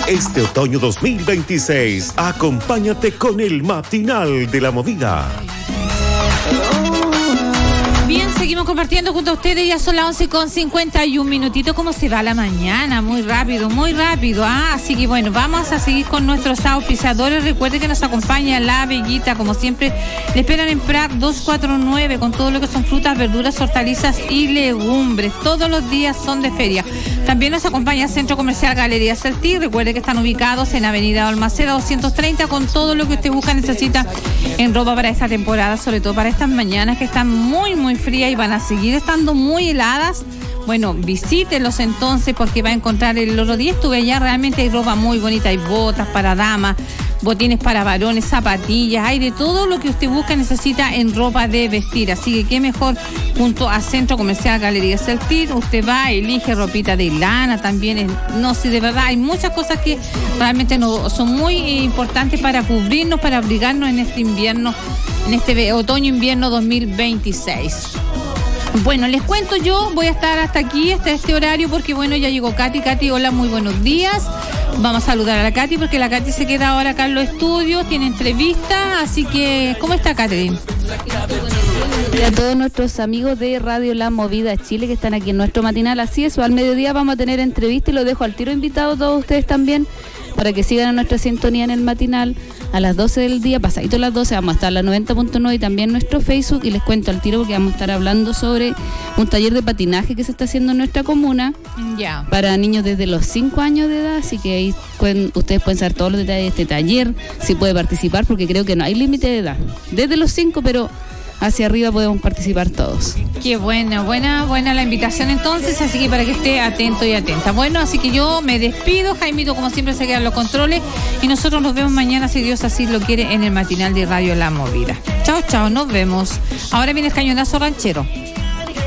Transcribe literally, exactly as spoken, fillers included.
Este otoño dos mil veintiséis, acompáñate con el matinal de la movida. Bien, seguimos compartiendo junto a ustedes, ya son las once con cincuenta y un minutitos. ¿Cómo se va la mañana? Muy rápido, muy rápido, ¿ah? Así que bueno, vamos a seguir con nuestros auspiciadores. Recuerde que nos acompaña La Bellita, como siempre, le esperan en Prat doscientos cuarenta y nueve, con todo lo que son frutas, verduras, hortalizas y legumbres. Todos los días son de feria. También nos acompaña Centro Comercial Galería Celtí. Recuerde que están ubicados en Avenida Balmaceda doscientos treinta, con todo lo que usted busca, necesita en ropa para esta temporada, sobre todo para estas mañanas que están muy, muy frías y van a seguir estando muy heladas. Bueno, visítenlos entonces, porque va a encontrar, el otro día estuve allá, realmente hay ropa muy bonita, hay botas para damas, botines para varones, zapatillas, hay de todo lo que usted busca, necesita en ropa de vestir. Así que qué mejor, junto a Centro Comercial Galería Celtir, usted va, elige ropita de lana también. No sé, de verdad hay muchas cosas que realmente no, son muy importantes para cubrirnos, para abrigarnos en este invierno, en este otoño-invierno dos mil veintiséis. Bueno, les cuento, yo voy a estar hasta aquí, hasta este horario, porque bueno, ya llegó Katy. Katy, hola, muy buenos días. Vamos a saludar a la Katy, porque la Katy se queda ahora acá en los estudios, tiene entrevista, así que, ¿cómo está, Katy? Y a todos nuestros amigos de Radio La Movida Chile que están aquí en nuestro matinal, así es, al mediodía vamos a tener entrevista y los dejo al tiro invitados a todos ustedes también, para que sigan a nuestra sintonía en el matinal. A las doce del día, pasadito a las doce, vamos a estar a la noventa punto nueve y también nuestro Facebook, y les cuento al tiro porque vamos a estar hablando sobre un taller de patinaje que se está haciendo en nuestra comuna, ya, para niños desde los cinco años de edad, así que ahí pueden, ustedes pueden saber todos los detalles de este taller, si puede participar, porque creo que no hay límite de edad, desde los cinco, pero hacia arriba podemos participar todos. Qué buena, buena, buena la invitación entonces, así que para que esté atento y atenta. Bueno, así que yo me despido, Jaimito como siempre se quedan los controles, y nosotros nos vemos mañana, si Dios así lo quiere, en el matinal de Radio La Movida. Chao, chao, nos vemos. Ahora viene el cañonazo ranchero.